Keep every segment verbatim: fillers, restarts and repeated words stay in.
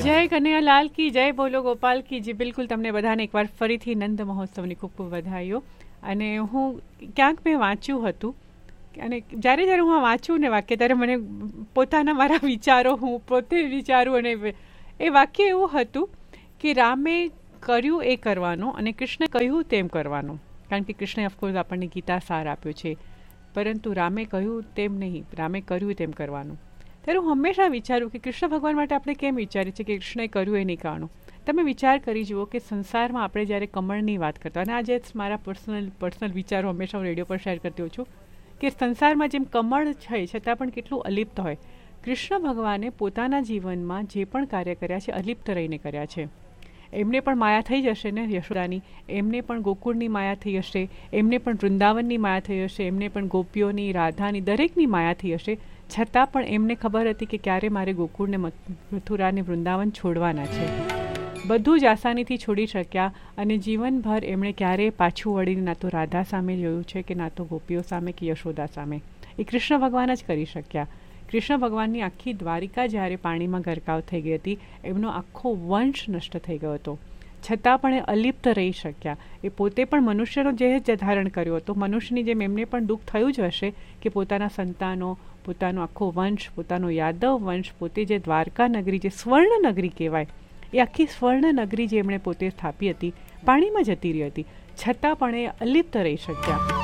જય કનૈયાલાલ કી જય, બોલો ગોપાલ કી જય. બિલકુલ, તમને બધાને એકવાર ફરીથી નંદ મહોત્સવની ખૂબ ખૂબ વધાઈઓ. અને હું ક્યાંક મેં વાંચ્યું હતું, અને જ્યારે જ્યારે હું આ વાંચું ને વાક્ય, ત્યારે મને પોતાના મારા વિચારો હું પોતે વિચારું. અને એ વાક્ય એવું હતું કે રામે કર્યું એ કરવાનું અને કૃષ્ણે કહ્યું તેમ કરવાનું. કારણ કે કૃષ્ણે ઓફકોર્સ આપણને ગીતા સાર આપ્યો છે, પરંતુ રામે કહ્યું તેમ નહીં, રામે કર્યું તેમ કરવાનું. ત્યારે હું હંમેશા વિચારું કે કૃષ્ણ ભગવાન માટે આપણે કેમ વિચારીએ છીએ કે કૃષ્ણએ કર્યું એ નહીં કારણું. તમે વિચાર કરી જુઓ કે સંસારમાં આપણે જ્યારે કમળની વાત કરતા, અને આજે મારા પર્સનલ પર્સનલ વિચારો હંમેશા હું રેડિયો પર શેર કરતી હોઉં છું કે સંસારમાં જેમ કમળ છે છતાં પણ કેટલું અલિપ્ત હોય, કૃષ્ણ ભગવાને પોતાના જીવનમાં જે પણ કાર્ય કર્યા છે અલિપ્ત રહીને કર્યા છે. એમને પણ માયા થઈ જશે ને યશોદાની, એમને પણ ગોકુળની માયા થઈ હશે, એમને પણ વૃંદાવનની માયા થઈ હશે, એમને પણ ગોપીઓની, રાધાની, દરેકની માયા થઈ હશે. છતાં પણ એમને ખબર હતી કે ક્યારે મારે ગોકુળને, મથુરાને, વૃંદાવન છોડવાના છે. બધું જ આસાનીથી છોડી શક્યા, અને જીવનભર એમણે ક્યારેય પાછું વળીને ના તો રાધા સામે જોયું છે કે ના તો ગોપીઓ સામે કે યશોદા સામે. એ કૃષ્ણ ભગવાન જ કરી શક્યા. કૃષ્ણ ભગવાનની આખી દ્વારિકા જ્યારે પાણીમાં ગરકાવ થઈ ગઈ હતી, એમનો આખો વંશ નષ્ટ થઈ ગયો હતો, છતાં પણ એ અલિપ્ત રહી શક્યા. એ પોતે પણ મનુષ્યનો જે જ ધારણ કર્યો હતો, મનુષ્યની જેમ એમને પણ દુઃખ થયું જ હશે કે પોતાના સંતાનો, પોતાનો આખો વંશ, પોતાનો યાદવ વંશ, પોતે જે દ્વારકા નગરી, જે સ્વર્ણ નગરી કહેવાય, એ આખી સ્વર્ણ નગરી જે એમણે પોતે સ્થાપી હતી, પાણીમાં જતી રહી હતી, છતાં પણ એ અલિપ્ત રહી શક્યા.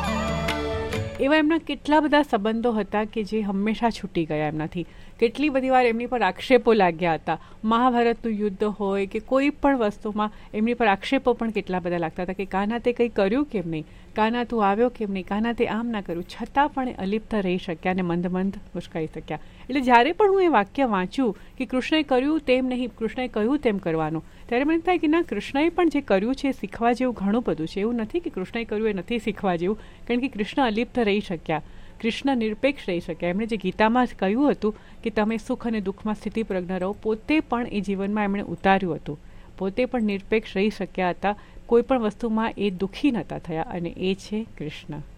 એવા એમના કેટલા બધા સંબંધો હતા કે જે હંમેશા છૂટી ગયા એમનાથી. કેટલી બધી વાર એમની પર આક્ષેપો લાગ્યા હતા. મહાભારતનું યુદ્ધ હોય કે કોઈ પણ વસ્તુમાં એમની પર આક્ષેપો પણ કેટલા બધા લાગતા હતા કે કાના તે કંઈ કર્યું કેમ નહીં, કાના તું આવ્યો કેમ નહીં, કાના તે આમ ના કર્યું. છતાં પણ એ અલિપ્ત રહી શક્યા અને મંદ મંદ મુસ્કાઈ શક્યા. એટલે જ્યારે પણ હું એ વાક્ય વાંચું કે કૃષ્ણએ કર્યું તેમ નહીં, કૃષ્ણએ કહ્યું તેમ કરવાનું, ત્યારે મને થાય કે ના, કૃષ્ણએ પણ જે કર્યું છે એ શીખવા જેવું ઘણું બધું છે. એવું નથી કે કૃષ્ણએ કર્યું એ નથી શીખવા જેવું, કારણ કે કૃષ્ણ અલિપ્ત રહી શક્યા, કૃષ્ણ નિરપેક્ષ રહી શક્યા. એમણે જે ગીતામાં કહ્યું હતું કે તમે સુખ અને દુઃખમાં સ્થિતિપ્રજ્ઞ રહો, પોતે પણ એ જીવનમાં એમણે ઉતાર્યું હતું. પોતે પણ નિરપેક્ષ રહી શક્યા હતા, કોઈ પણ વસ્તુમાં એ દુઃખી નહોતા થયા, અને એ છે કૃષ્ણ.